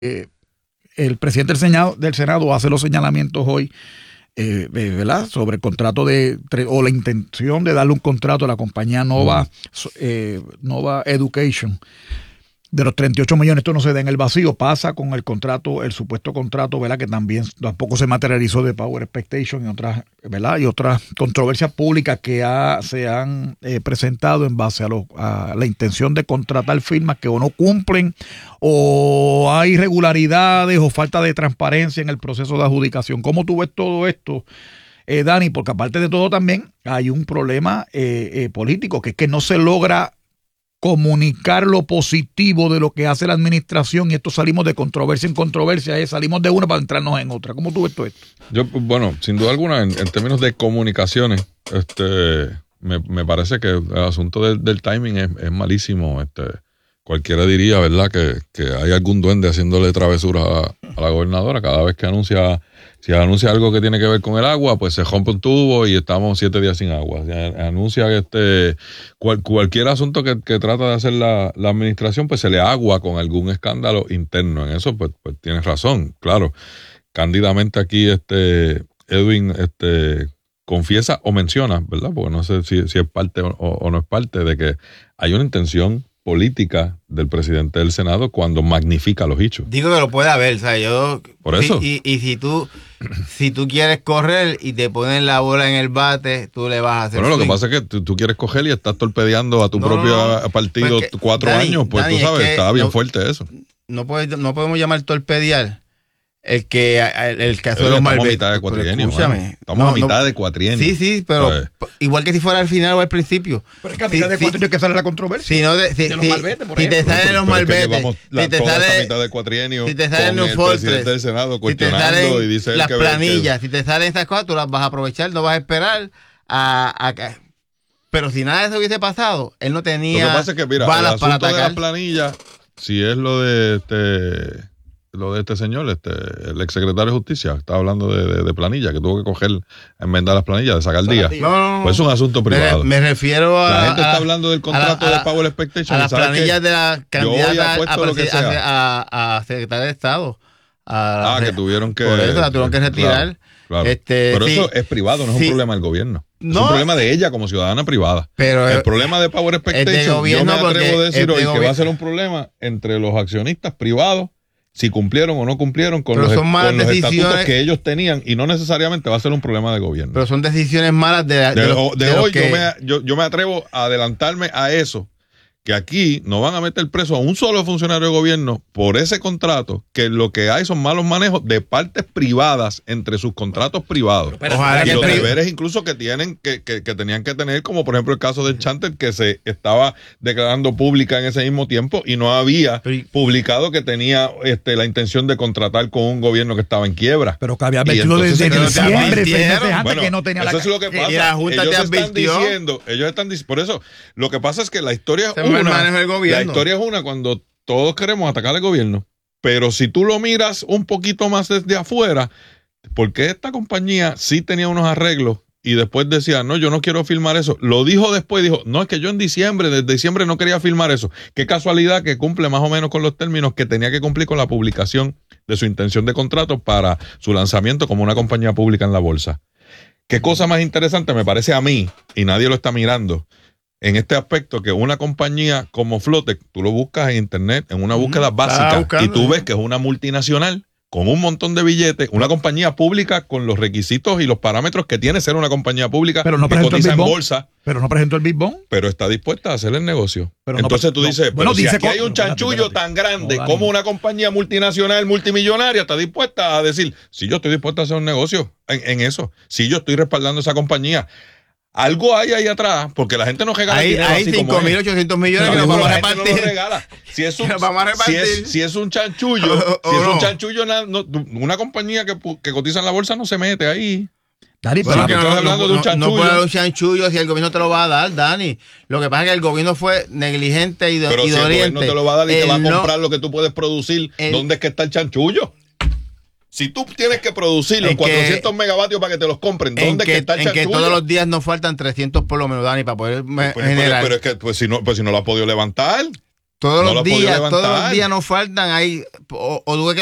el presidente del Senado hace los señalamientos hoy, ¿verdad?, sobre el contrato o la intención de darle un contrato a la compañía Nova Education de los 38 millones. Esto no se da en el vacío, pasa con el contrato, el supuesto contrato, ¿verdad?, que tampoco se materializó de Power Expectation y otras, ¿verdad?, y otras controversias públicas que se han presentado en base a la intención de contratar firmas que o no cumplen, o hay irregularidades o falta de transparencia en el proceso de adjudicación. ¿Cómo tú ves todo esto, Dani? Porque aparte de todo también hay un problema político, que es que no se logra comunicar lo positivo de lo que hace la administración, y esto salimos de controversia en controversia, salimos de una para entrarnos en otra. ¿Cómo tú ves todo esto? Bueno, sin duda alguna, en términos de comunicaciones, me parece que el asunto del timing es malísimo. Cualquiera diría, ¿verdad?, que hay algún duende haciéndole travesuras a la gobernadora cada vez que si anuncia algo que tiene que ver con el agua, pues se rompe un tubo y estamos 7 días sin agua. Si anuncia cualquier asunto que trata de hacer la administración, pues se le agua con algún escándalo interno. En eso, pues tienes razón, claro. Cándidamente aquí, Edwin, confiesa o menciona, ¿verdad?, porque no sé si es parte o no es parte, de que hay una intención política del presidente del Senado cuando magnifica los hechos. Digo que lo puede haber, o sea, por eso. Y si tú quieres correr y te ponen la bola en el bate, tú le vas a hacer. Bueno, lo que pasa es que tú quieres coger y estás torpedeando a tu propio partido porque 4 años, pues Dani, tú sabes, está bien fuerte eso. No podemos llamar torpedear el que hace los malvetes. Estamos a mitad de cuatrienio. Estamos a mitad de cuatrienio. Sí, pero igual que si fuera al final o al principio. Pero es que a mitad de cuatrienio es que sale la controversia. De los malvetes, por ejemplo. Si te salen los malvetes, si te sale mitad de cuatrienio, si te salen con el presidente del Senado cuestionando y dice las planillas, si te salen esas cosas, tú las vas a aprovechar, no vas a esperar pero si nada de eso hubiese pasado, él no tenía. Lo que pasa es que, mira, el asunto de la planilla, si es lo de este señor, el exsecretario de Justicia, estaba hablando de planilla, que tuvo que coger, enmendar las planillas, de sacar día. No. Pues es un asunto privado. Me refiero a. La gente está hablando del contrato de Power Expectation. A las planillas de la candidata a secretaria de Estado. Que tuvieron que. Por eso la tuvieron que retirar. Claro. Pero eso es privado, no es un problema del gobierno. Es un problema de ella como ciudadana privada. Pero el problema de Power Expectation, yo me atrevo a decir hoy que va a ser un problema entre los accionistas privados, si cumplieron o no cumplieron con los estatutos que ellos tenían, y no necesariamente va a ser un problema de gobierno. Pero son decisiones malas de hoy. Yo me atrevo a adelantarme a eso, que aquí no van a meter preso a un solo funcionario de gobierno por ese contrato, que lo que hay son malos manejos de partes privadas entre sus contratos privados. Y los deberes incluso que tienen que tenían que tener, como por ejemplo el caso del Chanter, que se estaba declarando pública en ese mismo tiempo y no había publicado que tenía la intención de contratar con un gobierno que estaba en quiebra. Pero que había metido desde diciembre, que no tenía eso es lo que pasa. Y la Junta ellos están diciendo, por eso, lo que pasa es que la historia la historia es una cuando todos queremos atacar al gobierno, pero si tú lo miras un poquito más desde afuera, porque esta compañía sí tenía unos arreglos y después decía, no, yo no quiero firmar eso, lo dijo después, dijo, no, es que yo desde diciembre no quería firmar eso. Qué casualidad que cumple más o menos con los términos que tenía que cumplir con la publicación de su intención de contrato para su lanzamiento como una compañía pública en la bolsa. Qué cosa más interesante me parece a mí, y nadie lo está mirando en este aspecto, que una compañía como Flotec, tú lo buscas en internet, en una búsqueda básica, y tú ves que es una multinacional con un montón de billetes, una compañía pública con los requisitos y los parámetros que tiene ser una compañía pública, pero no que cotiza en bolsa. Pero no presentó el Big Bang. Pero está dispuesta a hacer el negocio. Entonces tú dices, bueno, si aquí hay un chanchullo tan grande como una compañía multinacional, multimillonaria, está dispuesta a decir, sí, yo estoy dispuesta a hacer un negocio en eso. Sí, yo estoy respaldando esa compañía. Algo hay ahí atrás, porque la gente no regala dinero así como 5.800 millones que nos vamos a repartir. No lo regala. Si es un chanchullo, una compañía que cotiza en la bolsa no se mete ahí. Dani, pero no puede haber un chanchullo si el gobierno te lo va a dar, Dani. Lo que pasa es que el gobierno fue negligente y pero si el gobierno te lo va a dar y te va a comprar lo que tú puedes producir, ¿dónde es que está el chanchullo? Si tú tienes que producir los 400 megavatios para que te los compren, ¿dónde está el chanchullo? Que todos los días nos faltan 300 por lo menos, Dani, para poder generar. Pero es que pues si no lo ha podido levantar. Todos los días nos faltan ahí, o tuve que